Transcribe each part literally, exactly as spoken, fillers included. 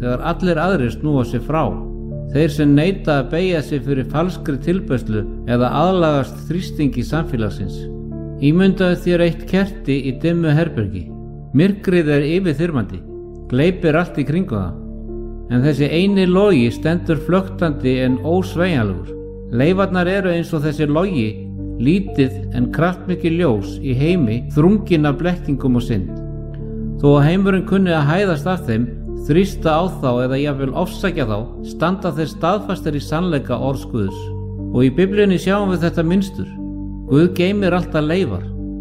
þegar allir aðrir snúa sig frá. Þeir sem neita að beygja sig fyrir falskri tilbeiðslu eða aðlagast þrýstingi samfélagsins. Ímyndaðu þér eitt kerti í dimmu herbergi. Myrkrið er yfirþyrmandi, gleypir allt í kringum það. En þessi eini logi stendur flöktandi en ósveigjanlegur. Leifarnar eru eins og þessi logi, lítið en kraftmikið ljós í heimi þrunginn af blekkingum og synd. Þó að heimurinn kunni að hæðast af þeim, þrýsta á þá eða jafnvel ofsækja þá, standa þeir staðfastir í sannleika orðs Guðs. Og í Biblíunni sjáum við þetta mynstur. Guð geymir alltaf leifar.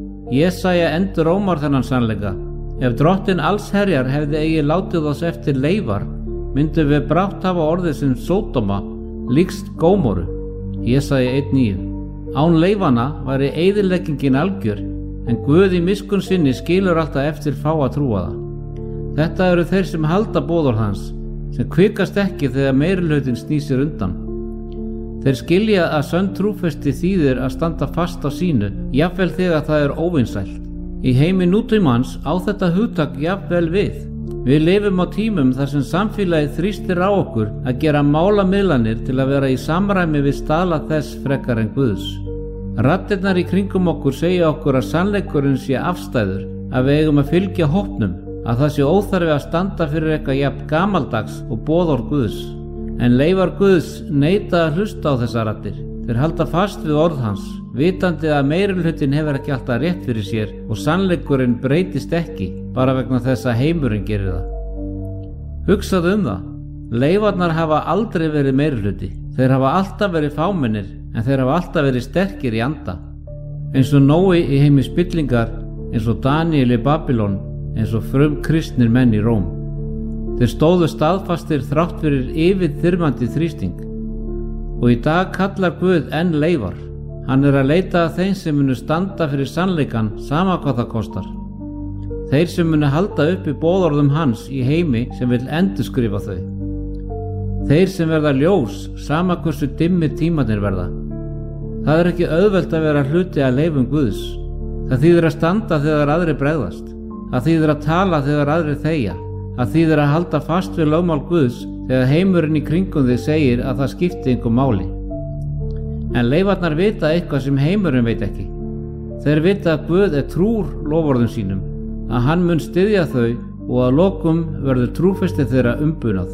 Jesaja endurómar þennan sannleika. Ef drottinn allsherjar hefði eigi látið oss eftir leifar, myndum við brátt hafa orðið sem Sódóma, líkst Gómoru. Jesaja einn níu. Án leifana væri eyðileggingin algjör, en Guð í miskunn sinni skilur alltaf eftir fá að trúa það. Þetta eru þeir sem halda boðorð hans, sem kvikast ekki þegar meirihlutinn snýsir undan. Þeir skilja að sönn trúfesti þýðir að standa fast á sínu, jafnvel þegar það er óvinsælt. Í heimi nútímans á þetta hugtak jafnvel við. Við lifum á tímum þar sem samfélagið þrýstir á okkur að gera málamiðlanir til að vera í samræmi við staðla þess frekar en Guðs. Raddirnar í kringum okkur segja okkur að sannleikurinn sé afstæður, að við eigum að fylgja hópnum, að það sé óþarfi að standa fyrir eitthvað jafn gamaldags og boðorð Guðs. En leifar Guðs neita að hlusta á þessar raddir. Þeir halda fast við orð hans, vitandi að meirihlutinn hefur ekki alltaf rétt fyrir sér og sannleikurinn breytist ekki, bara vegna þess að heimurinn gerir það. Hugsaðu um það. Leifarnar hafa aldrei verið meirihluti. Þeir hafa alltaf verið fámennir, en þeir hafa alltaf verið sterkir í anda. Eins og Nói í heimi spillingar, eins og Daníel í Babylon, eins og frum kristnir menn í Róm. Þeir stóðu staðfastir þrátt fyrir yfirþyrmandi þrýsting. Og í dag kallar Guð enn leifar. Hann er að leita að þeim sem munu standa fyrir sannleikan sama hvað það kostar. Þeir sem munu halda uppi boðorðum hans í heimi sem vil endurskrifa þau. Þeir sem verða ljós sama hversu dimmir tímarnir verða. Það er ekki auðvelt að vera hluti að leifum Guðs. Það þýðir að standa þegar aðrir bregðast. Það þýðir að tala þegar aðrir þegja. Það þýðir að halda fast við lögmál Guðs þegar heimurinn í kringum þig segir að það skipti engu máli. En leifarnar vita eitthvað sem heimurinn veit ekki. Þeir vita að Guð er trúr loforðum sínum, að hann mun styðja þau og að lokum verður trúfesti þeirra umbunað.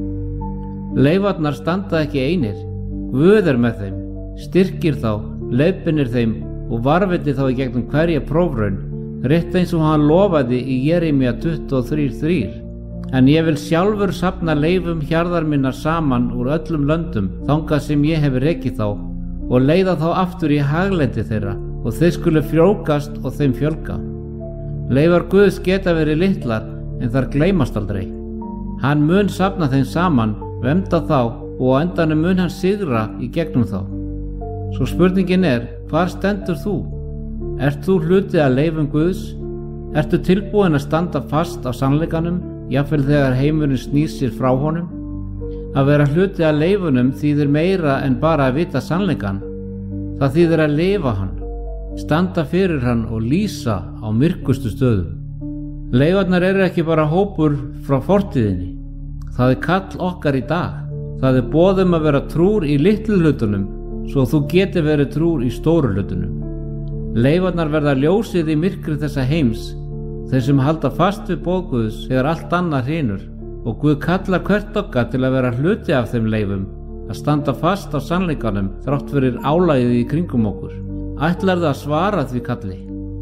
Leifarnar standa ekki einir. Guð er með þeim, styrkir þá, leiðbeinir þeim og varveitir þá í gegnum hverja prófraun, rétt eins og hann lofaði í Jeremía tuttugu og þrjú þrjú. En ég vil sjálfur safna leifum hjarðar minnar saman úr öllum löndum þangað sem ég hef rekið þá og leiða þá aftur í haglendi þeirra og þeir skulu frjókast og þeim fjölga. Leifar Guðs geta verið litlar en þar gleymast aldrei. Hann mun safna þeim saman, vernda þá og á endanum mun hann sigra í gegnum þá. Svo spurningin er, hvar stendur þú? Ert þú hluti að leifum Guðs? Ertu tilbúin að standa fast á sannleikanum, jafnvel þegar heimurinn snýr sér frá honum? Að vera hluti að leifunum þýðir meira en bara að vita sannleikan. Það þýðir að lifa hann, standa fyrir hann og lýsa á myrkustu stöðum. Leifarnar eru ekki bara hópur frá fortíðinni. Það er kall okkar í dag. Það er boðum að vera trúr í litlu hlutunum svo þú geti verið trúr í stóru hlutunum. Leifarnar verða ljósið í myrkri þessa heims, þeir sem halda fast við boð Guðs þegar allt annað hrynur, og Guð kallar hvert okkar til að vera hluti af þeim leifum, að standa fast á sannleikanum þrátt fyrir álagið í kringum okkur. Ætlarðu að svara því kalli?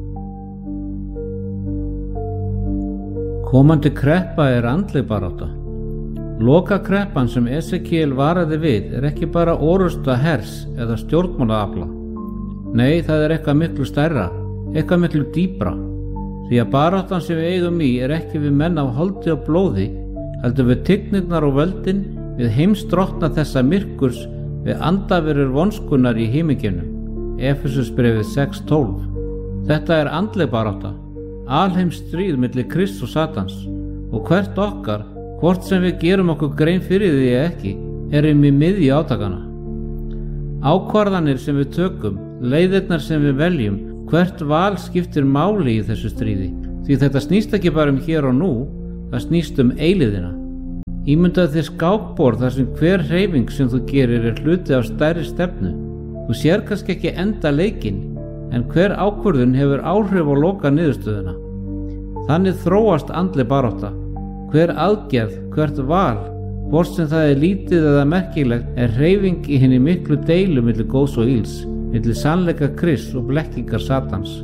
Komandi kreppa er andleg barátta. Lokakreppan sem Esekiel varaði við er ekki bara orrusta hers eða stjórnmálaafla. Nei, það er eitthvað miklu stærra, eitthvað miklu dýpra. Því að baráttan sem við eigum í er ekki við menn af holdi og blóði, heldur við tignirnar og völdin, við heimsdrottna þessa myrkurs, við andaverur vonskunnar í himingeimnum. Efesusbréfið sex tólf. Þetta er andleg barátta, alheims stríð milli Krists og Satans, og hvert okkar, hvort sem við gerum okkur grein fyrir því eða ekki, erum í miðju átakana. Ákvarðanir sem við tökum, leiðirnar sem við veljum, hvert val skiptir máli í þessu stríði, því þetta snýst ekki bara um hér og nú, það snýst um eilíðina. Ímyndaðu þér skákborð þar sem hver hreyfing sem þú gerir er hluti af stærri stefnu. Þú sér kannski ekki enda leikinn, en hver ákvörðun hefur áhrif á loka niðurstöðuna. Þannig þróast andleg barátta. Hver aðgerð, hvert val, hvort sem það er lítið eða merkilegt, er hreyfing í hinni miklu deilu milli góðs og ills, milli sannleika Krists og blekkingar Satans.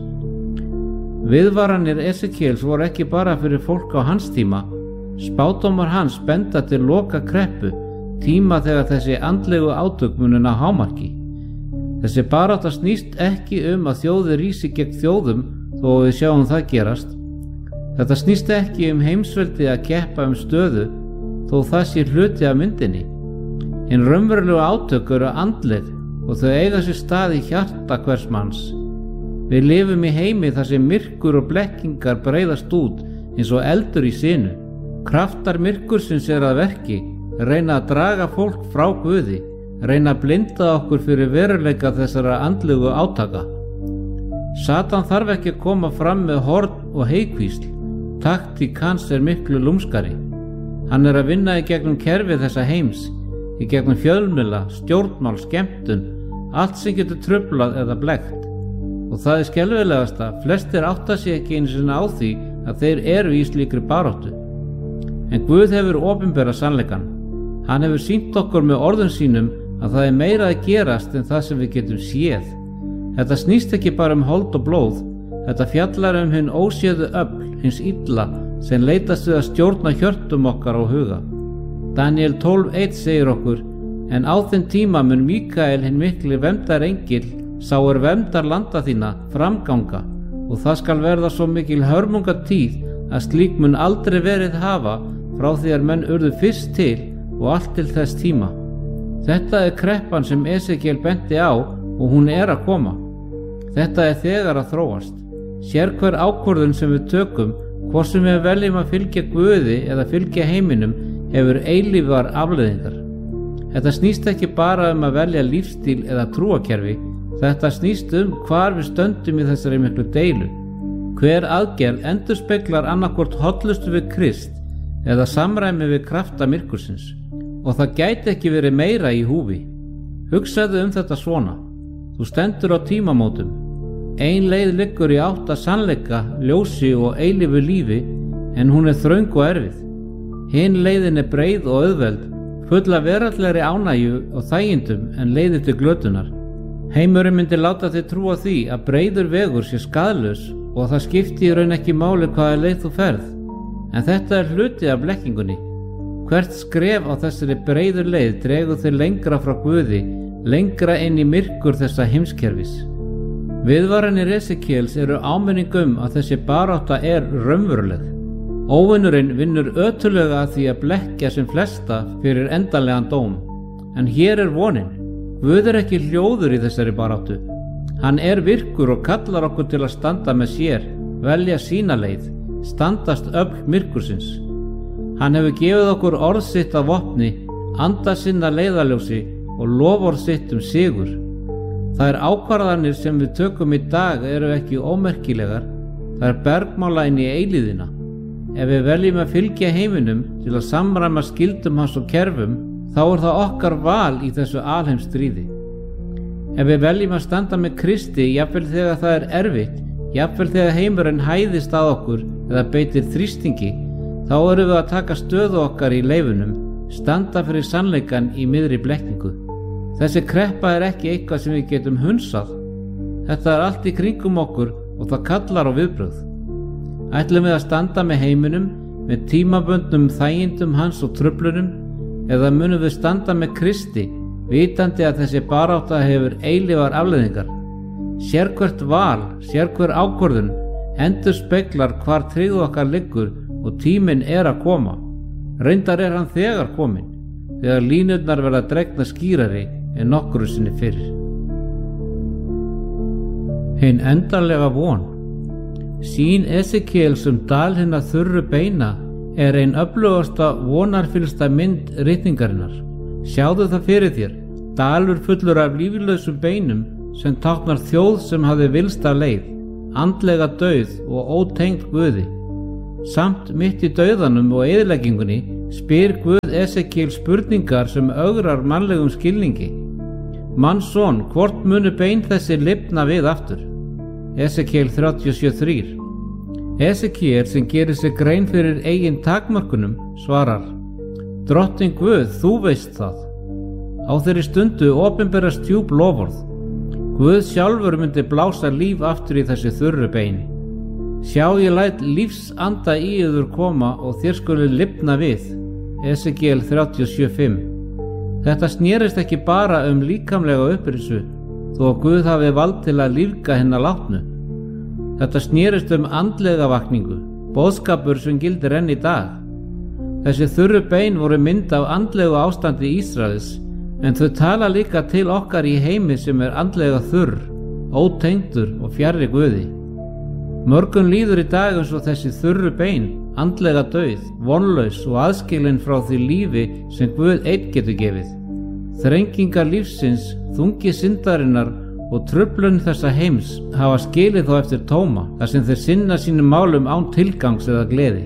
Viðvaranir Esekíels voru ekki bara fyrir fólk á hans tíma. Spádómar hans benda til loka kreppu, tíma þegar þessi andlegu átök munu ná hámarki. Þessi barátta snýst ekki um að þjóðir rísi gegn þjóðum þó að við sjáum það gerast. Þetta snýst ekki um heimsveldi að keppa um stöðu þó það sé hluti af myndinni. Hinn raunverulegu átök eru andleg og þau eiga sér stað í hjarta hvers manns. Við lifum í heimi þar sem myrkur og blekkingar breiðast út eins og eldur í sinu. Kraftar myrkursins er að verki, reyna að draga fólk frá Guði, reyna að blinda okkur fyrir veruleika þessara andlegu átaka. Satan þarf ekki að koma fram með horn og heikvísl. Taktík hans er miklu lúmskari. Hann er að vinna í gegnum kerfi þessa heims, í gegnum fjölmiðla, stjórnmál, skemmtun, allt sem getur truflað eða blekkt. Og það er skelfilegasta, flestir átta sig ekki einu sinni á því að þeir eru í slíkri baráttu. En Guð hefur opinberað sannleikann. Hann hefur sýnt okkur með orðum sínum að það er meira að gerast en það sem við getum séð. Þetta snýst ekki bara um hold og blóð, þetta fjallar um hinn óséðu öfl, hins illa, sem leitast við að stjórna hjörtum okkar á huga. Daniel tólf eitt segir okkur, en á þeim tíma mun Míkael hinn mikli verndarengill, sá er verndar landa þína, framganga, og það skal verða svo mikil hörmungatíð að slík mun aldrei verið hafa frá því að menn urðu fyrst til og allt til þess tíma. Þetta er kreppan sem Esekíel benti á og hún er að koma. Þetta er þegar að þróast. Sér hver ákvörðun sem við tökum, hvort sem við veljum að fylgja Guði eða fylgja heiminum, hefur eilífar afleiðingar. Þetta snýst ekki bara um að velja lífstíl eða trúakerfi, þetta snýst um hvar við stöndum í þessari miklu deilu. Hver aðgerð endurspeglar annarkvort hollustu við Krist eða samræmi við krafta myrkursins. Og það gæti ekki verið meira í húfi. Hugsaðu um þetta svona. Þú stendur á tímamótum. Ein leið liggur í átt að sannleika, ljósi og eilífu lífi, en hún er þröng og erfið. Hin leiðin er breið og auðveld, full af veraldlegri ánægju og þægindum en leiðir til glötunar. Heimurinn myndi láta þig trúa því að breiður vegur sé skaðlaus og það skipti í raun ekki máli hvaða leið þú ferð. En þetta er hluti af blekkingunni. Hvert skref á þessari breiður leið dregur þig lengra frá Guði, lengra inn í myrkur þessa heimskerfis. Viðvaranir Esekíels eru áminning um að þessi barátta er raunveruleg. Óvinurinn vinnur ötullega að því að blekkja sem flesta fyrir endanlegan dóm. En hér er vonin. Guð er ekki hljóður í þessari baráttu. Hann er virkur og kallar okkur til að standa með sér, velja sína leið, standast öfl myrkursins. Hann hefur gefið okkur orð sitt af vopni, anda sinna leiðarljósi og loforð sitt um sigur. Það er ákvarðanir sem við tökum í dag eru ekki ómerkilegar, það er bergmála inn í eilíðina. Ef við veljum að fylgja heiminum til að samræma skildum hans og kerfum, þá er það okkar val í þessu alheimsstríði. Ef við veljum að standa með Kristi, jafnvel þegar það er erfitt, jafnvel þegar heimurinn hæðist að okkur eða beitir þrýstingi, þá erum við að taka stöðu okkar í leifunum, standa fyrir sannleikan í miðri blekkingu. Þessi kreppa er ekki eitthvað sem við getum hunsað. Þetta er allt í kringum okkur og það kallar á viðbrögð. Ætlum við að standa með heiminum, með tímabundnum þægindum hans og truflunum, eða munum við standa með Kristi, vitandi að þessi barátta hefur eilífar afleiðingar. Sérhvert val, sérhver ákvörðun, endurspeglar hvar tryggð okkar liggur og tíminn er að koma. Reyndar er hann þegar kominn, þegar línurnar verða dregna skýrari en nokkru sinni fyrir. Hin endanlega von. Sýn Esekíels um dal hinna þurru beina er ein öflugasta vonarfyllsta mynd ritningarinnar. Sjáðu það fyrir þér, dalur fullur af líflausum beinum sem táknar þjóð sem hafði vilst af leið, andlega dauð og ótengd Guði. Samt mitt í dauðanum og eyðileggingunni spyr Guð Esekíel spurningar sem ögrar mannlegum skilningi. Mannsson, hvort munu bein þessi lifna við aftur? Esekíel þrjátíu og sjö þrjú. Esekíel, sem gerir sig grein fyrir eigin takmörkunum, svarar: Drottinn Guð, þú veist það. Á þeirri stundu opinberast djúp loforð. Guð sjálfur myndi blása líf aftur í þessi þurru bein. Sjá, ég læt lífsanda í yður koma og þér skulu lifna við. Esekíel þrjátíu og sjö fimm. Þetta snerist ekki bara um líkamlega upprisu, þó að Guð hafi vald til að lífga hinna látnu. Þetta snerist um andlega vakningu, boðskapur sem gildir enn í dag. Þessi þurru bein voru mynd af andlegu ástandi Ísraels, en þau tala líka til okkar í heimi sem er andlega þurr, ótengdur og fjarri Guði. Mörgum líður í dag eins og þessi þurru bein, andlega dauð, vonlaus og aðskilin frá því lífi sem Guð einn getur gefið. Þrengingar lífsins, þungi syndarinnar og truflun þessa heims hafa skilið þá eftir tóma, þar sem þeir sinna sínum málum án tilgangs eða gleði.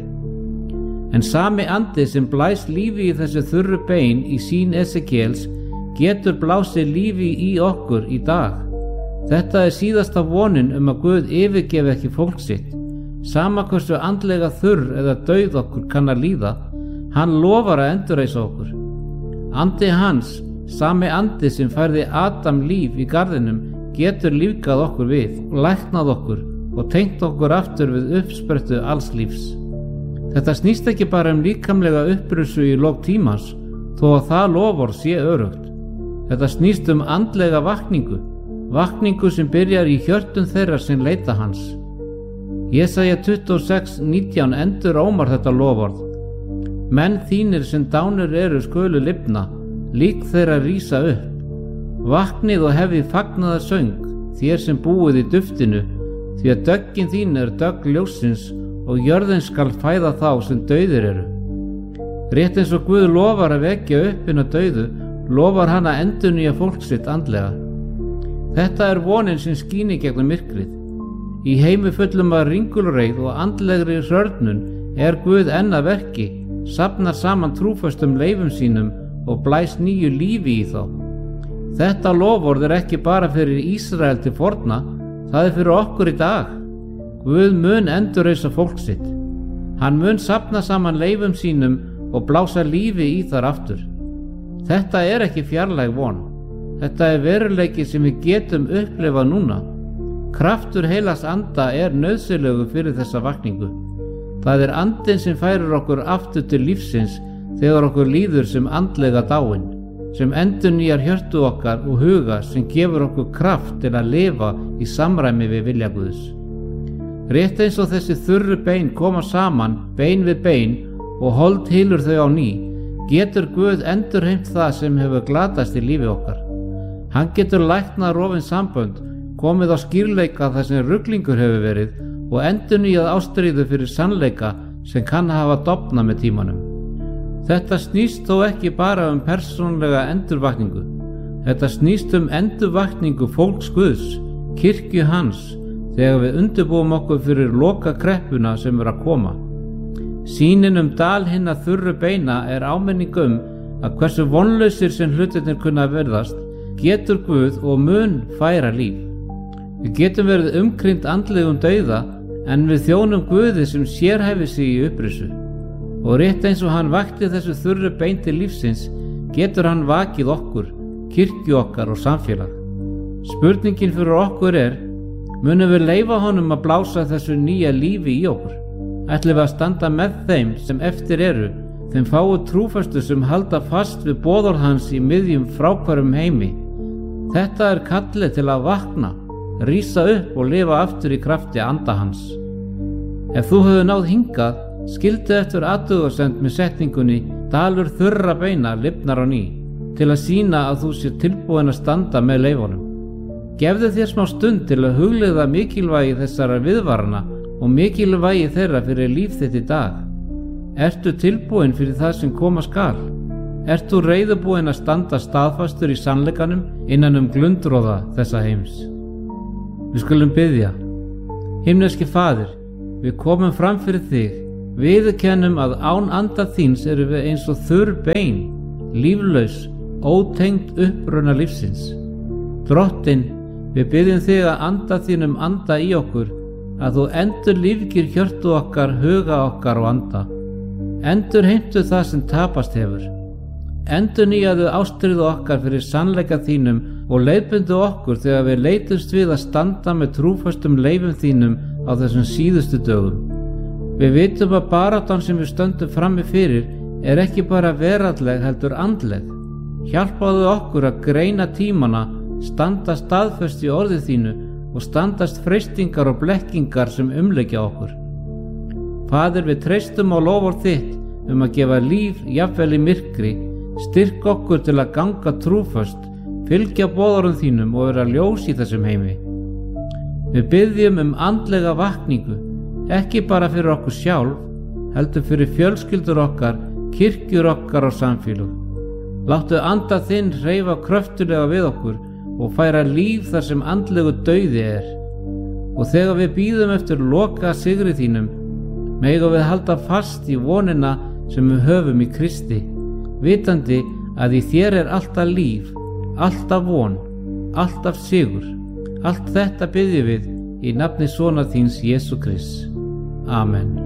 En sami andi sem blæs lífi í þessi þurru bein í sín Esekíels getur blásið lífi í okkur í dag. Þetta er síðasta vonin um að Guð yfirgefi ekki fólk sitt. Sama hversu andlega þurr eða dauð okkur kann að líða, hann lofar að endurreisa okkur. Andi hans, sami andi sem færði Adam líf í garðinum, getur lífgað okkur við, læknað okkur og tengt okkur aftur við uppsprettu alls lífs. Þetta snýst ekki bara um líkamlega upprissu í lok tímans, þó að það lofar sé örugt. Þetta snýst um andlega vakningu, vakningu sem byrjar í hjörtum þeirra sem leita hans. Jesaja tuttugu og sex nítján endur ómar þetta loforð. Menn þínir sem dánir eru skulu lifna, lík þeirra rísa upp. Vaknið og hefið fagnaðar söng, þér sem búið í duftinu, því að döggin þín er dögg ljóssins og jörðin skal fæða þá sem dauðir eru. Rétt eins og Guð lofar að vekja upp hina dauðu, lofar hann að endurnýja fólk sitt andlega. Þetta er vonin sem skíni gegnum myrkrið. Í heimi fullum af ringulreið og andlegri hrörnun er Guð enn að verki, safnar saman trúföstum leifum sínum og blæs nýju lífi í þá. Þetta loforð er ekki bara fyrir Ísrael til forna, það er fyrir okkur í dag. Guð mun endurreisa fólk sitt. Hann mun safna saman leifum sínum og blása lífi í þar aftur. Þetta er ekki fjarlæg von. Þetta er veruleiki sem við getum upplifað núna. Kraftur heilags anda er nauðsynlegur fyrir þessa vakningu. Það er andinn sem færir okkur aftur til lífsins þegar okkur líður sem andlega dáin, sem endurnýjar hjörtu okkar og huga, sem gefur okkur kraft til að lifa í samræmi við vilja Guðs. Rétt eins og þessi þurru bein koma saman, bein við bein, og hold hylur þau á ný, getur Guð endurheimt það sem hefur glatast í lífi okkar. Hann getur læknað rofin sambönd, komið á skýrleika þar sem ruglingur hefur verið og endurnýjað ástríðu fyrir sannleika sem kann hafa dofnað með tímanum. Þetta snýst þó ekki bara um persónlega endurvakningu. Þetta snýst um endurvakningu fólks Guðs, kirkju hans, þegar við undirbúum okkur fyrir loka kreppuna sem er að koma. Sýnin um dal hinna þurru beina er áminning um að hversu vonlausir sem hlutirnir kunna verðast, getur Guð og mun færa líf. Við getum verið umkringt andlegum dauða, en við þjónum Guði sem sérhæfir sig í upprisu. Og rétt eins og hann vakti þessu þurru bein til lífsins, getur hann vakið okkur, kirkju okkar og samfélag. Spurningin fyrir okkur er, munum við leyfa honum að blása þessu nýja lífi í okkur? Ætlum við að standa með þeim sem eftir eru, þeim fáu trúfastu sem halda fast við boðorð hans í miðjum fráhverfum heimi? Þetta er kallið til að vakna, rísa upp og lifa aftur í krafti anda hans. Ef þú hefur náð hingað, skildu eftir athugasemd með setningunni dalur þurra beina lifnar á ný, til að sýna að þú sér tilbúin að standa með leifunum. Gefðu þér smá stund til að hugleiða mikilvægi þessara viðvarana og mikilvægi þeirra fyrir líf þitt í dag. Ertu tilbúin fyrir það sem koma skal? Ert þú reiðubúin að standa staðfastur í sannleikanum innan um glundroða þessa heims? Við skulum biðja. Himneski Faðir, við komum fram fyrir þig, Viðurkennum að án anda þíns erum við eins og þurr bein, líflaus, ótengd uppruna lífsins. Drottinn, við biðjum þig að anda þínum anda í okkur, að þú endur lífgir hjörtu okkar, huga okkar og anda. Endur heimtu það sem tapast hefur. Endur nýjaðu ástríðu okkar fyrir sannleika þínum og leiðbundu okkur þegar við leitumst við að standa með trúfastum leifum þínum á þessum síðustu dögum. Við vitum að baráttan sem við stöndum frammi fyrir er ekki bara veraldleg heldur andleg. Hjálpaðu okkur að greina tímana, standa staðföst í orði þínu og standast freistingar og blekkingar sem umleikja okkur. Faðir, við treystum á loforð þitt um að gefa líf jafnvel í myrkri, styrk okkur til að ganga trúföst, fylgja boðorðum þínum og vera ljós í þessum heimi. Við biðjum um andlega vakningu, ekki bara fyrir okkur sjálf, heldur fyrir fjölskyldur okkar, kirkjur okkar og samfélög. Láttu anda þinn hreyfa kröftulega við okkur og færa líf þar sem andlegu dauði er. Og þegar við bíðum eftir loka sigri þínum, megum við halda fast í vonina sem við höfum í Kristi, vitandi að í þér er alltaf líf, alltaf von, alltaf sigur. Allt þetta biðjum við í nafni sonar þíns Jesú Krists. Amen.